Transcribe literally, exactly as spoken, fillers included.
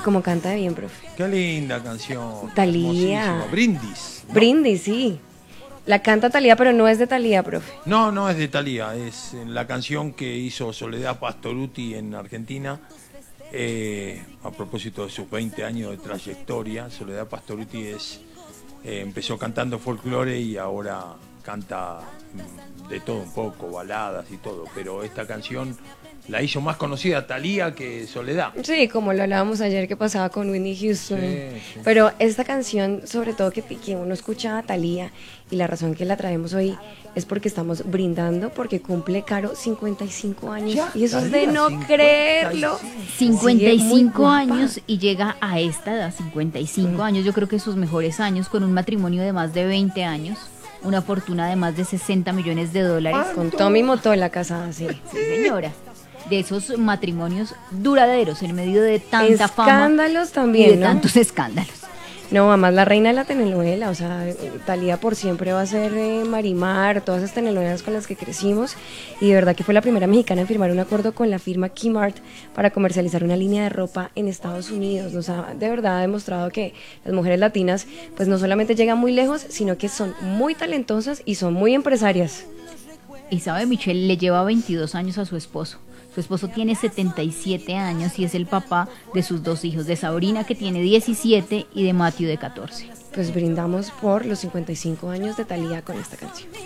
Como canta de bien, profe. Qué linda canción. Thalía. Hermosísimo. Brindis, ¿no? Brindis, sí. La canta Thalía, pero no es de Thalía, profe. No, no es de Thalía, es la canción que hizo Soledad Pastorutti en Argentina. Eh, a propósito de sus veinte años de trayectoria, Soledad Pastorutti es, eh, empezó cantando folclore y ahora canta mm, de todo un poco, baladas y todo, pero esta canción la hizo más conocida Thalía que Soledad. Sí, como lo hablábamos ayer que pasaba con Whitney Houston. Sí, sí. Pero esta canción, sobre todo que, que uno escucha a Thalía, y la razón que la traemos hoy es porque estamos brindando, porque cumple Caro cincuenta y cinco años. Ya, y eso es de Thalía, no cincuenta y cinco. creerlo. cincuenta y Sigue muy cinco guapa. años y llega a esta edad, cincuenta y cinco años, yo creo que sus mejores años, con un matrimonio de más de veinte años, una fortuna de más de sesenta millones de dólares. Con Tommy Motola casada, sí. Sí, señora. De esos matrimonios duraderos en medio de tanta fama Escándalos y también, de ¿no? tantos escándalos. No, además la reina de la telenovela, o sea, Thalía por siempre va a ser eh, Marimar, todas esas telenovelas con las que crecimos, y de verdad que fue la primera mexicana en firmar un acuerdo con la firma Kmart para comercializar una línea de ropa en Estados Unidos. Nos ha de verdad demostrado que las mujeres latinas pues no solamente llegan muy lejos, sino que son muy talentosas y son muy empresarias. Y sabe, Michelle le lleva veintidós años a su esposo. Su esposo tiene setenta y siete años y es el papá de sus dos hijos, de Sabrina, que tiene diecisiete, y de Matthew, de catorce. Pues brindamos por los cincuenta y cinco años de Thalía con esta canción.